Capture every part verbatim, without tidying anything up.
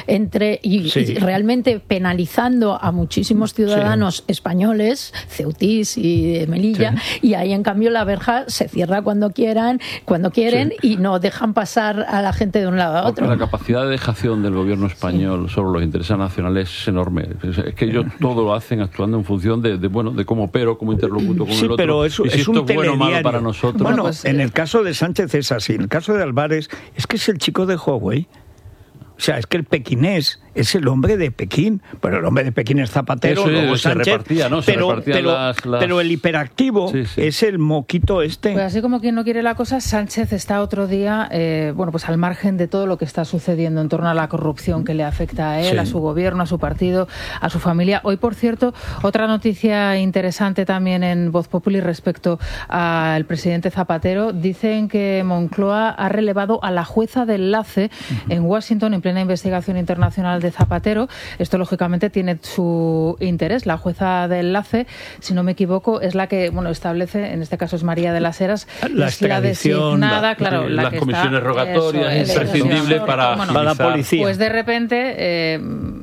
entre y, sí. y realmente penalizando a muchísimos ciudadanos sí. españoles, ceutís y de Melilla, sí. y ahí en cambio la verja se cierra cuando quieran, cuando quieren sí. y no dejan pasar a la gente de un lado a otro. Porque la capacidad de dejación del gobierno español sí. sobre los intereses nacionales es enorme. Es que ellos todo lo hacen actuando en función de, de bueno, de cómo opero, cómo interlocuto con sí, el otro. Pero eso, y si es esto un es bueno o malo telediario. para nosotros. Bueno, pues, en el caso de Sánchez es así. En el caso de Álvarez es que es el chico de Huawei. O sea, es que el pequinés es el hombre de Pekín, pero el hombre de Pekín es Zapatero, Eso, luego se Sánchez, repartía, ¿no? Se pero, repartían pero, las, las... pero el hiperactivo sí, sí. es el moquito este. Pues así como quien no quiere la cosa, Sánchez está otro día, eh, bueno, pues al margen de todo lo que está sucediendo en torno a la corrupción que le afecta a él, sí. a su gobierno, a su partido, a su familia. Hoy, por cierto, otra noticia interesante también en Voz Populi respecto al presidente Zapatero. Dicen que Moncloa ha relevado a la jueza de enlace uh-huh. en Washington en plena investigación internacional de Zapatero. Esto, lógicamente, tiene su interés. La jueza de enlace, si no me equivoco, es la que, bueno, establece, en este caso es María de las Heras, la es la designada, la, claro, la las que comisiones está, rogatorias, eso, imprescindible eso, para, bueno, para la policía. Pues de repente... Eh,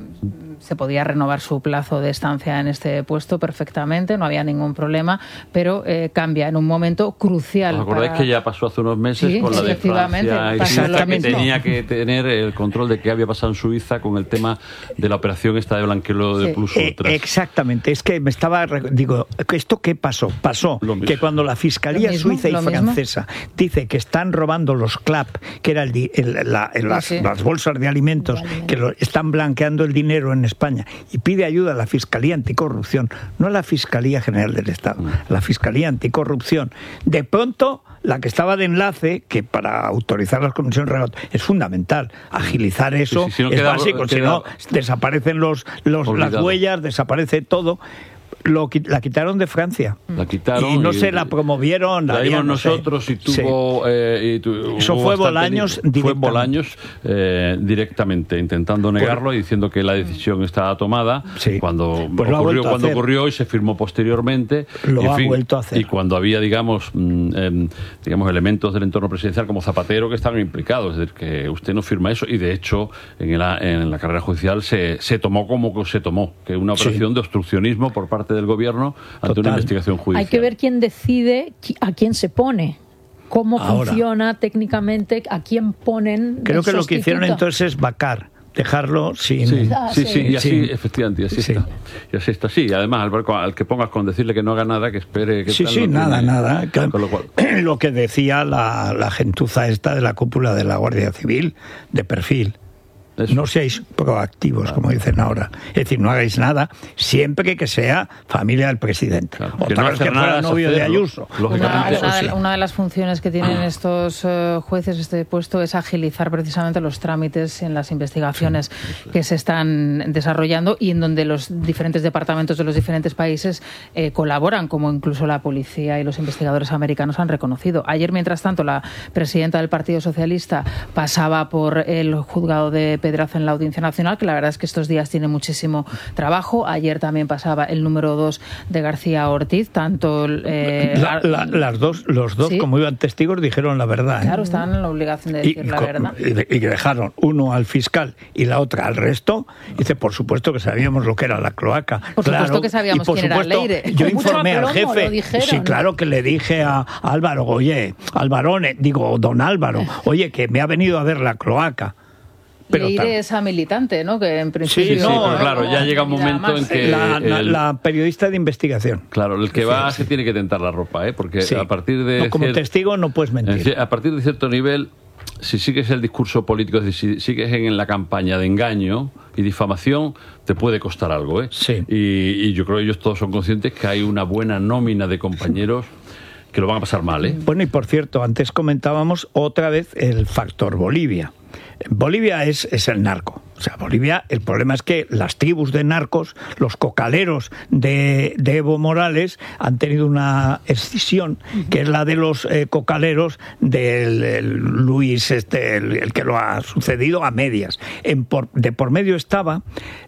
se podía renovar su plazo de estancia en este puesto perfectamente, no había ningún problema, pero eh, cambia en un momento crucial. ¿Os acordáis para... que ya pasó hace unos meses sí, con la de Francia y Suiza, que tenía que tener el control de qué había pasado en Suiza con el tema de la operación esta de blanqueo de sí. Plus Ultras? Eh, exactamente, es que me estaba... Digo, ¿esto qué pasó? Pasó que cuando la Fiscalía mismo, Suiza y francesa mismo. dice que están robando los C L A P, que era el, el, la, el, las, sí. las bolsas de alimentos, de alimentos. que lo, están blanqueando el dinero en España, y pide ayuda a la Fiscalía Anticorrupción, no a la Fiscalía General del Estado, a la Fiscalía Anticorrupción. De pronto, la que estaba de enlace, que para autorizar las comisiones regulatorias es fundamental, agilizar eso sí, sí, si no es queda, básico, queda, si no desaparecen los, los las huellas, desaparece todo. Lo, la quitaron de Francia. La quitaron y no y, se la promovieron. La dimos no nosotros sé. y tuvo... Sí. Eh, y tu, Eso fue Bolaños Fue Bolaños eh, directamente intentando negarlo pues, y diciendo que la decisión estaba tomada sí. cuando, pues ocurrió, cuando ocurrió y se firmó posteriormente. Lo y, ha fin, vuelto a hacer. Y cuando había, digamos, eh, digamos, elementos del entorno presidencial como Zapatero que estaban implicados. Es decir, que usted no firma eso. Y de hecho, en la, en la carrera judicial se, se tomó como se tomó, que una operación sí. de obstruccionismo por parte del gobierno ante Total. una investigación judicial. Hay que ver quién decide a quién se pone, cómo Ahora, funciona técnicamente, a quién ponen. Creo que lo que hicieron entonces es vacar, dejarlo sin... Sí, ah, sí, sí, sí, y así, sí. efectivamente, y así sí. está. Y así está, sí. Además, al, barco, al que pongas con decirle que no haga nada, que espere... Que sí, tal, sí, no nada, tiene, nada. Con lo, cual... lo que decía la, la gentuza esta de la cúpula de la Guardia Civil, de perfil. Eso. No seáis proactivos, claro. como dicen ahora. Es decir, no hagáis nada siempre que sea familia del presidente. Claro. Otra no vez que fuera novio de Ayuso. Una, una, de, una de las funciones que tienen estos uh, jueces, este puesto, es agilizar precisamente los trámites en las investigaciones sí, que se están desarrollando y en donde los diferentes departamentos de los diferentes países eh, colaboran, como incluso la policía y los investigadores americanos han reconocido. Ayer, mientras tanto, la presidenta del Partido Socialista pasaba por el juzgado de Pedraza en la Audiencia Nacional, que la verdad es que estos días tiene muchísimo trabajo. Ayer también pasaba el número dos de García Ortiz, tanto... Eh, la, la, las dos, los dos, ¿sí? como iban testigos, dijeron la verdad. Claro, ¿eh? estaban en la obligación de decir y, la verdad. Y, y dejaron uno al fiscal y la otra al resto. Dice, por supuesto que sabíamos lo que era la cloaca. Por claro, supuesto que sabíamos quién era Leire. Yo informé al jefe. Sí, claro que le dije a Álvaro, oye, Alvarone, digo, don Álvaro, oye, que me ha venido a ver la cloaca. Pero Leire esa militante, ¿no? Que en principio... Sí, sí, no, pero claro, ya llega un momento en que... La, el, la periodista de investigación. Claro, el que va sí. se tiene que tentar la ropa, ¿eh? Porque sí. a partir de... No, como cier... testigo no puedes mentir. A partir de cierto nivel, si sigues el discurso político, es decir, si sigues en la campaña de engaño y difamación, te puede costar algo, ¿eh? Sí. Y, y yo creo que ellos todos son conscientes que hay una buena nómina de compañeros que lo van a pasar mal, ¿eh? Bueno, y por cierto, antes comentábamos otra vez el factor Bolivia. Bolivia es, es el narco. O sea, Bolivia, el problema es que las tribus de narcos, los cocaleros de, de Evo Morales, han tenido una escisión, que es la de los eh, cocaleros del el Luis, este, el, el que lo ha sucedido a medias. En por, de por medio estaba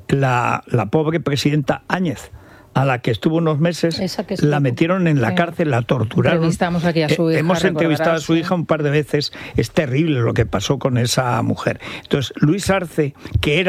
la, la pobre presidenta Áñez, a la que estuvo unos meses, la metieron en la cárcel, la torturaron. Entrevistamos aquí a su hija. Hemos entrevistado a su hija un par de veces. Es terrible lo que pasó con esa mujer. Entonces, Luis Arce, que era